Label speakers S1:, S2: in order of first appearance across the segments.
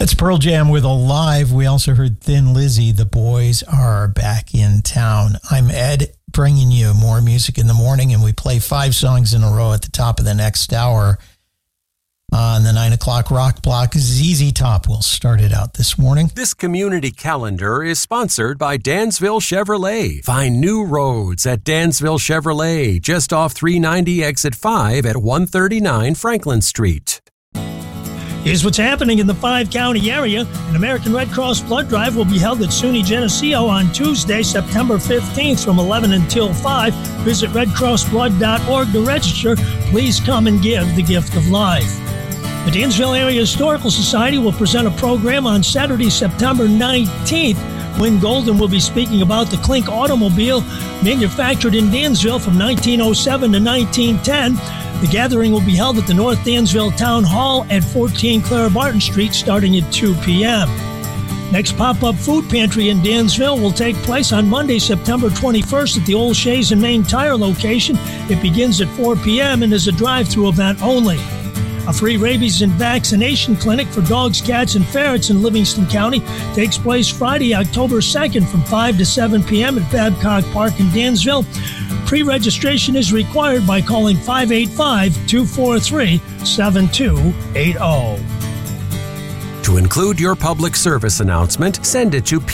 S1: That's Pearl Jam with Alive. We also heard Thin Lizzy. The boys are back in town. I'm Ed, bringing you more music in the morning, and we play 5 songs in a row at the top of the next hour. On the 9 o'clock rock block, ZZ Top will start it out this morning.
S2: This community calendar is sponsored by Dansville Chevrolet. Find new roads at Dansville Chevrolet, just off 390 exit 5 at 139 Franklin Street.
S3: Here's what's happening in the 5-county area. An American Red Cross blood drive will be held at SUNY Geneseo on Tuesday, September 15th from 11 until 5. Visit redcrossblood.org to register. Please come and give the gift of life. The Dansville Area Historical Society will present a program on Saturday, September 19th. Wynn Golden will be speaking about the Klink automobile manufactured in Dansville from 1907 to 1910. The gathering will be held at the North Dansville Town Hall at 14 Clara Barton Street starting at 2 p.m. Next pop-up food pantry in Dansville will take place on Monday, September 21st at the Old Shays and Main Tire location. It begins at 4 p.m. and is a drive-through event only. A free rabies and vaccination clinic for dogs, cats, and ferrets in Livingston County takes place Friday, October 2nd from 5 to 7 p.m. at Babcock Park in Dansville. Pre-registration is required by calling 585-243-7280.
S2: To include your public service announcement, send it to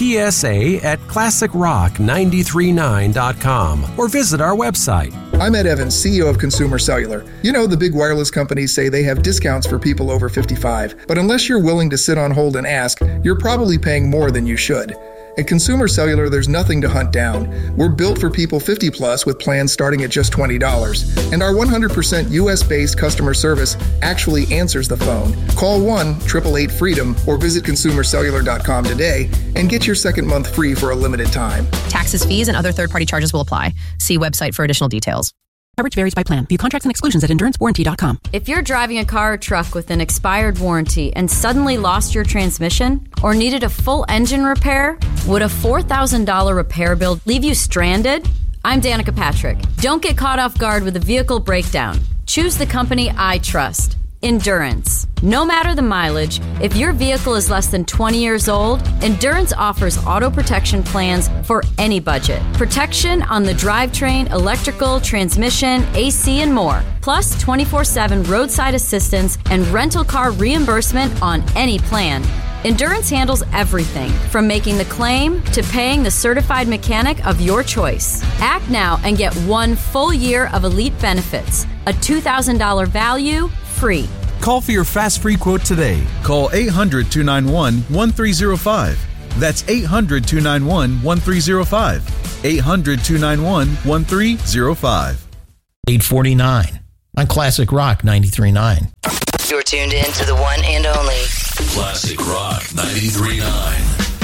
S2: psa@classicrock939.com or visit our website.
S4: I'm Ed Evans, CEO of Consumer Cellular. You know, the big wireless companies say they have discounts for people over 55, but unless you're willing to sit on hold and ask, you're probably paying more than you should. At Consumer Cellular, there's nothing to hunt down. We're built for people 50 plus with plans starting at just $20. And our 100% US-based customer service actually answers the phone. Call 1-888-FREEDOM or visit consumercellular.com today and get your second month free for a limited time.
S5: Taxes, fees, and other third-party charges will apply. See website for additional details.
S6: Coverage varies by plan. View contracts and exclusions at endurancewarranty.com.
S7: If you're driving a car or truck with an expired warranty and suddenly lost your transmission or needed a full engine repair, would a $4,000 repair bill leave you stranded? I'm Danica Patrick. Don't get caught off guard with a vehicle breakdown. Choose the company I trust. Endurance. No matter the mileage, if your vehicle is less than 20 years old, Endurance offers auto protection plans for any budget. Protection on the drivetrain, electrical, transmission, AC, and more. Plus 24/7 roadside assistance and rental car reimbursement on any plan. Endurance handles everything from making the claim to paying the certified mechanic of your choice. Act now and get 1 full year of elite benefits. A $2,000 value, free.
S8: Call for your fast free quote today. Call 800-291-1305. That's 800-291-1305. 800-291-1305.
S1: 8:49 on Classic Rock 93.9.
S9: You're tuned in to the one and only
S10: Classic Rock 93.9.